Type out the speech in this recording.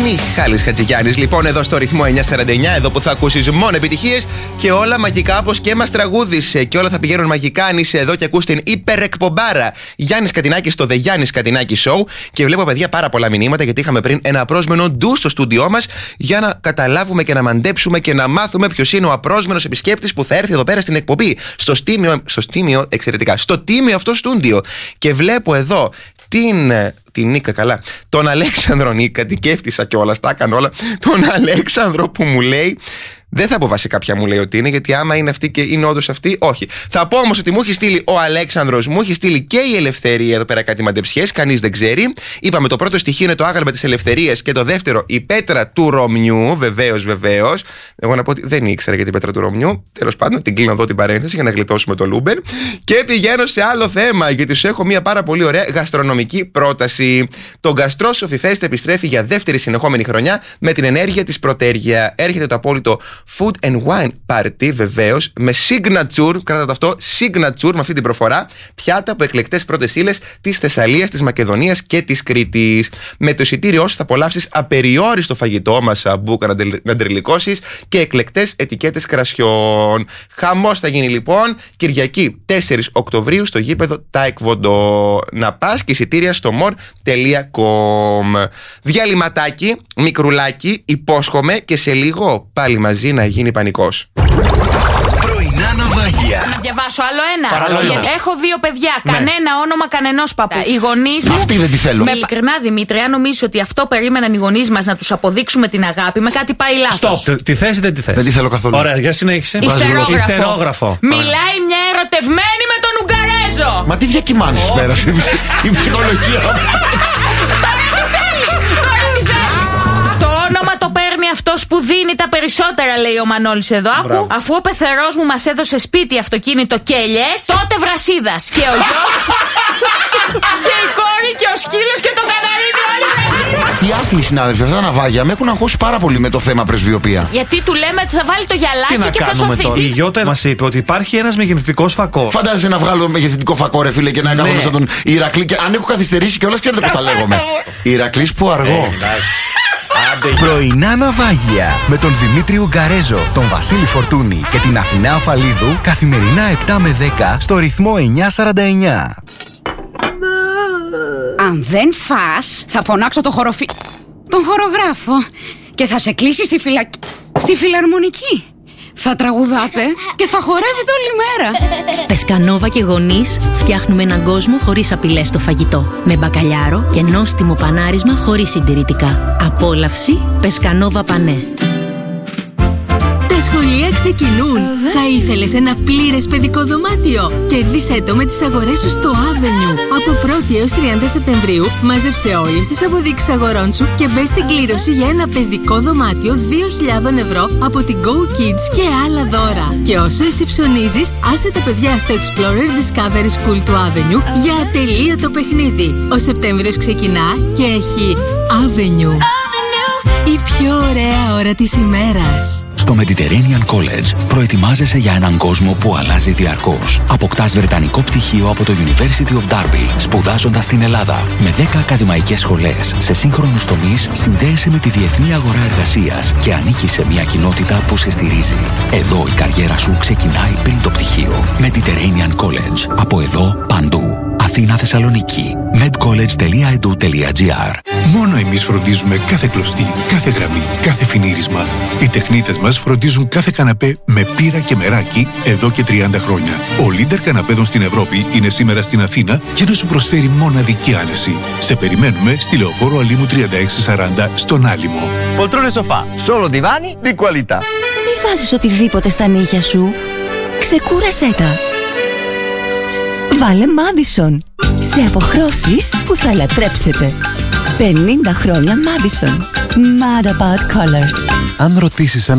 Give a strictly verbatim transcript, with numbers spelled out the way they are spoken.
Μιχάλης Χατζηγιάννης. Λοιπόν, εδώ στο ρυθμό εννιακόσια σαράντα εννιά, εδώ που θα ακούσεις μόνο επιτυχίες και όλα μαγικά όπως και μας τραγούδισε. Και όλα θα πηγαίνουν μαγικά αν είσαι εδώ και ακούς την υπερεκπομπάρα Γιάννης Κατινάκης στο The Γιάννης Κατινάκη Show. Και βλέπω, παιδιά, πάρα πολλά μηνύματα γιατί είχαμε πριν ένα απρόσμενο ντου στο στούντιό μας για να καταλάβουμε και να μαντέψουμε και να μάθουμε ποιος είναι ο απρόσμενος επισκέπτης που θα έρθει εδώ πέρα στην εκπομπή. Στο στήμιο, στο στήμιο εξαιρετικά, στο τίμιο αυτό στούντιο. Και βλέπω εδώ την. Την Νίκα, καλά. Τον Αλέξανδρο Νίκα, την κέφτησα κιόλας, τα έκανα όλα. Τον Αλέξανδρο που μου λέει. Δεν θα πω βασικά ποια μου λέει ότι είναι, γιατί άμα είναι αυτή και είναι όντως αυτή, όχι. Θα πω όμως ότι μου έχει στείλει ο Αλέξανδρος, μου έχει στείλει και η Ελευθερία εδώ πέρα κάτι μαντεψιές, κανείς δεν ξέρει. Είπαμε το πρώτο στοιχείο είναι το άγαλμα της Ελευθερίας και το δεύτερο η πέτρα του Ρωμιού, βεβαίως, βεβαίως. Εγώ να πω ότι δεν ήξερα για την πέτρα του Ρωμιού. Τέλος πάντων, την κλείνω εδώ την παρένθεση για να γλιτώσουμε το Λούμπερ. Και πηγαίνω σε άλλο θέμα, γιατί σου έχω μια πάρα πολύ ωραία γαστρονομική πρόταση. Το Γκαστρό Σοφιφέστ επιστρέφει για δεύτερη συνεχόμενη χρονιά με την ενέργεια της Πρωτέργεια. Έρχεται το απόλυτο Food and Wine Party, βεβαίως, με signature, κράτα το αυτό, signature με αυτή την προφορά, πιάτα από εκλεκτές πρώτες ύλες της Θεσσαλίας, της Μακεδονίας και της Κρήτης. Με το εισιτήριό σου θα απολαύσεις απεριόριστο φαγητό μας, μπούκα να τρελικώσεις και εκλεκτές ετικέτες κρασιών. Χαμός θα γίνει λοιπόν Κυριακή τέσσερις Οκτωβρίου στο γήπεδο Taekwondo. Να πας και εισιτήρια στο more τελεία com. Διαλυματάκι, μικρουλάκι, υπόσχομαι και σε λίγο πάλι μαζί να γίνει πανικός. Πρωινά ναυάγια. Να διαβάσω άλλο ένα. Παραλόγω. Γιατί έχω δύο παιδιά. Ναι. Κανένα όνομα κανενός παππού. Οι γονείς μου. Αυτή δεν τη θέλω. Με ειλικρινά, Δημήτρη, αν νομίζεις ότι αυτό περίμεναν οι γονείς μας να τους αποδείξουμε την αγάπη μας, κάτι πάει λάθος. Stop. Τη θέση δεν τη θέση. Δεν τη θέλω καθόλου. Ωραία, για συνέχισε. Ιστερόγραφο. Ιστερόγραφο. Μιλάει μια ερωτευμένη με τον Ουγγαρέζο. Μα τι διακυμάνσεις πέρασε η ψυχολογία. Το όνομα το παίρνει αυτός που δίνει τα περισσότερα, λέει ο Μανώλης εδώ. Άκου, αφού ο πεθερός μου μας έδωσε σπίτι, αυτοκίνητο και ελιές, τότε Βρασίδας. Και ο γιος και η κόρη και ο σκύλος και το καναρίδι, όλοι Βρασίδας. Τι άθλοι συνάδελφοι, αυτά τα ναυάγια με έχουν αγχώσει πάρα πολύ με το θέμα πρεσβειοποία. Γιατί του λέμε ότι θα βάλει το Τι γυαλάκι να και θα κάνουμε σωθεί. τώρα. Η Γιώτα μας είπε ότι υπάρχει ένας μεγεθυντικός φακό. Φαντάζεσαι να βγάλω μεγεθυντικό φακό, ρε φίλε, και να κάνω Ναι. μέσα τον Ηρακλή. Και αν έχω καθυστερήσει κιόλας, ξέρετε πώς θα λέγομαι. Ηρακλής που αργό. Πρωινά ναυάγια με τον Δημήτρη Ουγγαρέζο, τον Βασίλη Φορτούνη και την Αθηνά Αφαλίδου καθημερινά επτά με δέκα στο ρυθμό εννιακόσια σαράντα εννιά. Αν δεν φας, θα φωνάξω το χοροφι... τον χορογράφο και θα σε κλείσει στη φυλακή... στη φιλαρμονική. Θα τραγουδάτε και θα χορεύετε όλη μέρα. Πεσκανόβα και γονείς φτιάχνουμε έναν κόσμο χωρίς απειλές στο φαγητό. Με μπακαλιάρο και νόστιμο πανάρισμα χωρίς συντηρητικά. Απόλαυση Πεσκανόβα Πανέ. Τα σχολεία ξεκινούν. Θα ήθελες ένα πλήρες παιδικό δωμάτιο? Κέρδισέ το με τις αγορές σου στο Avenue. Από πρώτη έως τριάντα Σεπτεμβρίου μάζεψε όλες τις αποδείξεις αγορών σου και μπες στην κλήρωση για ένα παιδικό δωμάτιο δύο χιλιάδες ευρώ από την Go Kids και άλλα δώρα. Και όσο εσύ ψωνίζεις, άσε τα παιδιά στο Explorer Discovery School του Avenue για ατελείωτο παιχνίδι. Ο Σεπτέμβριος ξεκινά και έχει Avenue. Η πιο ωραία ώρα της ημέρας. Στο Mediterranean College προετοιμάζεσαι για έναν κόσμο που αλλάζει διαρκώς. Αποκτάς βρετανικό πτυχίο από το University of Derby, σπουδάζοντας στην Ελλάδα. Με δέκα ακαδημαϊκές σχολές σε σύγχρονους τομείς, συνδέεσαι με τη διεθνή αγορά εργασίας και ανήκεις σε μια κοινότητα που σε στηρίζει. Εδώ η καριέρα σου ξεκινάει πριν το πτυχίο. Mediterranean College. Από εδώ παντού. Αθήνα, Θεσσαλονίκη. medcollege τελεία e d u τελεία g r. Μόνο εμείς φροντίζουμε κάθε κλωστή, κάθε γραμμή, κάθε φινίρισμα. Οι τεχνίτες μας φροντίζουν κάθε καναπέ με πύρα και μεράκι εδώ και τριάντα χρόνια. Ο Λίντερ καναπέδων στην Ευρώπη είναι σήμερα στην Αθήνα για να σου προσφέρει μοναδική άνεση. Σε περιμένουμε στη Λεωφόρο Αλήμου τριάντα έξι σαράντα στον Άλυμο. Poltrone sofà, solo divani di qualità. Μη βάζεις οτιδήποτε στα νύχια σου. Ξεκούρασέ τα. Βάλε Madison. Σε αποχρώσεις που θα λατρέψετε. πενήντα χρόνια Madison. Mad about colors. Αν ρωτήσεις